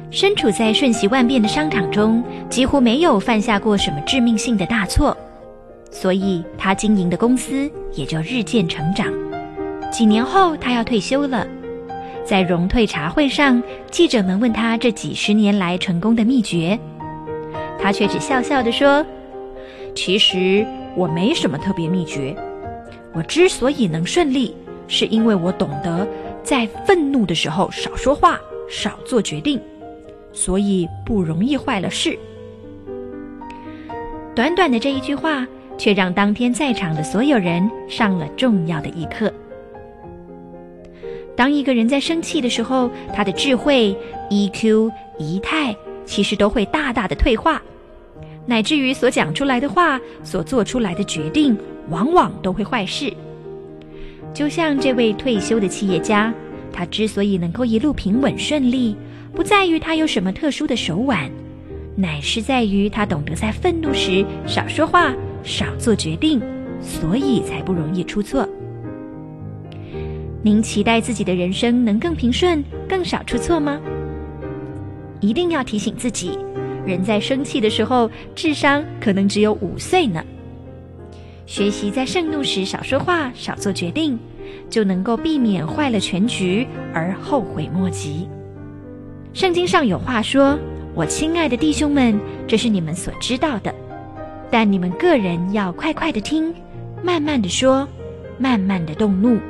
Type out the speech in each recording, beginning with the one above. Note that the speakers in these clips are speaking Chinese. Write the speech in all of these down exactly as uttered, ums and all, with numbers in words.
身处在瞬息万变的商场中，几乎没有犯下过什么致命性的大错，所以他经营的公司也就日渐成长。几年后，他要退休了。在荣退茶会上，记者们问他这几十年来成功的秘诀，他却只笑笑地说：其实我没什么特别秘诀，我之所以能顺利，是因为我懂得在愤怒的时候少说话，少做决定，所以不容易坏了事。短短的这一句话，却让当天在场的所有人上了重要的一课。当一个人在生气的时候，他的智慧、E Q、仪态其实都会大大的退化，乃至于所讲出来的话、所做出来的决定，往往都会坏事。就像这位退休的企业家，他之所以能够一路平稳顺利，不在于他有什么特殊的手腕，乃是在于他懂得在愤怒时少说话、少做决定，所以才不容易出错。您期待自己的人生能更平顺、更少出错吗？一定要提醒自己，人在生气的时候，智商可能只有五岁呢。学习在盛怒时少说话、少做决定，就能够避免坏了全局而后悔莫及。圣经上有话说：我亲爱的弟兄们，这是你们所知道的，但你们个人要快快的听，慢慢的说，慢慢的动怒。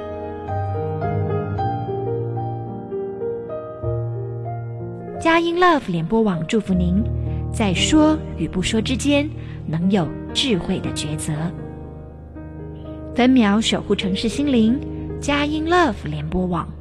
佳音 Love 联播网祝福您，在说与不说之间，能有智慧的抉择。分秒守护城市心灵，佳音 Love 联播网。